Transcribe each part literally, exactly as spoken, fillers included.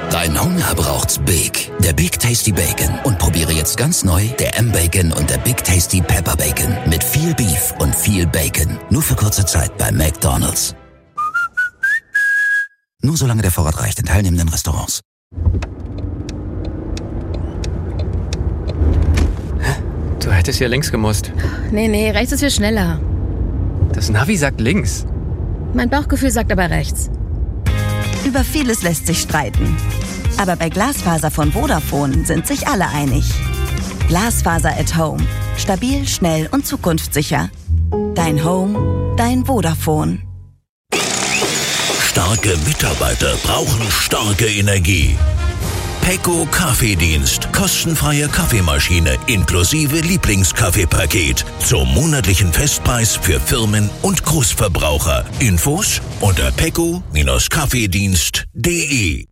Dein Hunger braucht's Big. Der Big Tasty Bacon. Und probiere jetzt ganz neu der M-Bacon und der Big Tasty Pepper Bacon. Mit viel Beef und viel Bacon. Nur für kurze Zeit bei McDonald's. Nur solange der Vorrat reicht in teilnehmenden Restaurants. Du hättest hier links gemusst. Nee, nee, rechts ist viel schneller. Das Navi sagt links. Mein Bauchgefühl sagt aber rechts. Über vieles lässt sich streiten. Aber bei Glasfaser von Vodafone sind sich alle einig. Glasfaser at Home. Stabil, schnell und zukunftssicher. Dein Home, dein Vodafone. Starke Mitarbeiter brauchen starke Energie. Pecco Kaffeedienst. Kostenfreie Kaffeemaschine inklusive Lieblingskaffeepaket. Zum monatlichen Festpreis für Firmen und Großverbraucher. Infos unter pecco Kaffeedienst punkt de.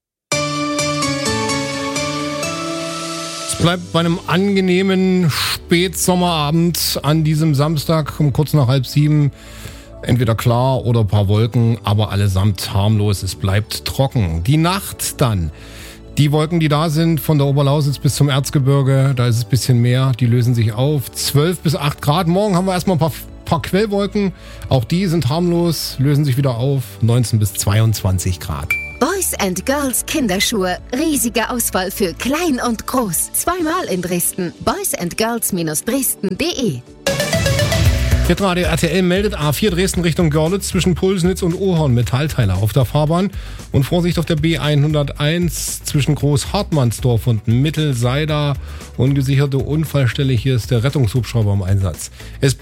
Es bleibt bei einem angenehmen Spätsommerabend an diesem Samstag um kurz nach halb sieben. Entweder klar oder ein paar Wolken, aber allesamt harmlos. Es bleibt trocken. Die Nacht dann. Die Wolken, die da sind, von der Oberlausitz bis zum Erzgebirge, da ist es ein bisschen mehr, die lösen sich auf. zwölf bis acht Grad. Morgen haben wir erstmal ein paar, paar Quellwolken. Auch die sind harmlos, lösen sich wieder auf. neunzehn bis zweiundzwanzig Grad. Boys and Girls Kinderschuhe. Riesige Auswahl für klein und groß. Zweimal in Dresden. boys and girls Dresden punkt de. Hitradio R T L meldet A vier Dresden Richtung Görlitz zwischen Pulsnitz und Ohorn Metallteile auf der Fahrbahn. Und Vorsicht auf der B hunderteins zwischen Groß-Hartmannsdorf und Mittelseider. Ungesicherte Unfallstelle, hier ist der Rettungshubschrauber im Einsatz. Es